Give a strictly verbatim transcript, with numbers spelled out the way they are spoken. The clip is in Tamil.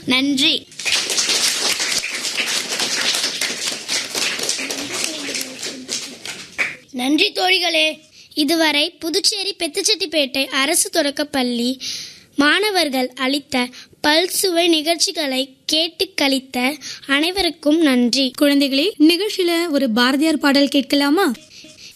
நன்றி. நன்றி தோழிகளே. இதுவரை புதுச்சேரி பெத்துச்செட்டிப்பேட்டை அரசு தொடக்கப்பள்ளி மாணவர்கள் அளித்த பல்சுவை நிகழ்ச்சிகளை கேட்டு கழித்த அனைவருக்கும் நன்றி. குழந்தைகளே, நிகழ்ச்சியில ஒரு பாரதியார் பாடல் கேட்கலாமா?